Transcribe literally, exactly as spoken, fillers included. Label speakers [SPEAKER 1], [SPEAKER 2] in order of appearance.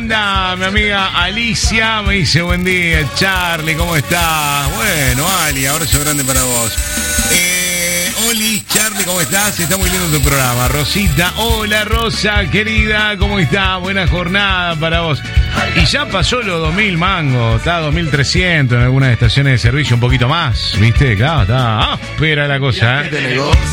[SPEAKER 1] anda mi amiga Alicia? Me dice buen día, Charlie, ¿cómo estás? Bueno, Ali, abrazo grande para vos. Eh, Oli, Charlie, ¿cómo estás? Está muy lindo tu programa. Rosita, hola Rosa, querida, ¿cómo estás? Buena jornada para vos. Y ya pasó los dos mil mangos, está dos mil trescientos en algunas estaciones de servicio, un poquito más, ¿viste? Claro, está áspera la cosa, ¿eh?